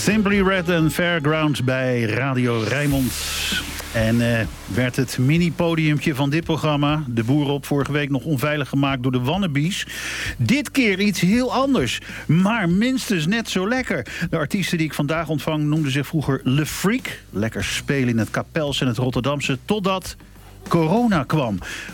Simply Red en Fairground bij Radio Rijnmond. En werd het mini-podiumpje van dit programma, De Boer op, vorige week nog onveilig gemaakt door de wannabes. Dit keer iets heel anders, maar minstens net zo lekker. De artiesten die ik vandaag ontvang noemden zich vroeger Le Freak. Lekker spelen in het Kapels en het Rotterdamse, totdat corona kwam.